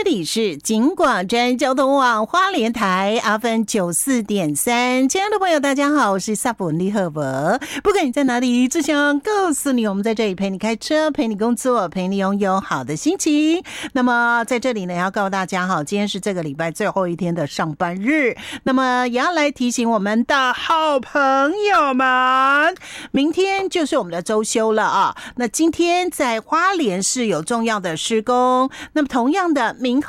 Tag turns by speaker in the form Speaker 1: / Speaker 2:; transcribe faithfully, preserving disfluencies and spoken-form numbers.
Speaker 1: 这里是警广专交通网花莲台 F M 九四点三，亲爱的朋友大家好，我是萨布利赫伯，不管你在哪里，只想告诉你，我们在这里陪你开车，陪你工作，陪你拥有好的心情。那么在这里呢，要告诉大家好，今天是这个礼拜最后一天的上班日，那么也要来提醒我们的好朋友们，明天就是我们的周休了啊。那今天在花莲市有重要的施工，那么同样的明